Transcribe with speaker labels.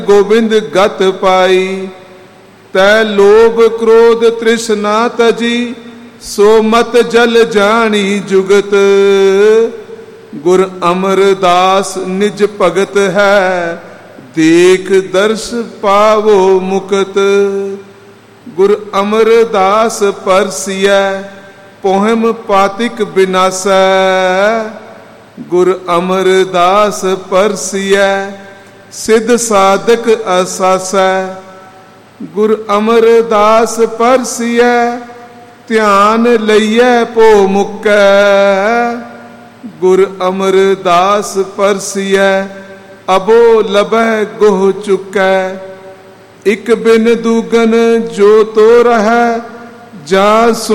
Speaker 1: गोबिंद गत पाई। तै लोभ क्रोध तृष्णा तजी, सो मत जल जानी जुगत। गुर अमरदास निज भगत है, देख दर्श पावो मुकत। गुर अमरदास परसिया, पोहम पातिक विनाशै। गुर अमरदास परसिया, सिद्ध साधक असासै। गुर अमरदास परसिया, ध्यान लइयै पो मुकै। गुर अमरदास परसिया, अबो लभै गोह चुकै। इक बिन दूगन जो तो रहै, जा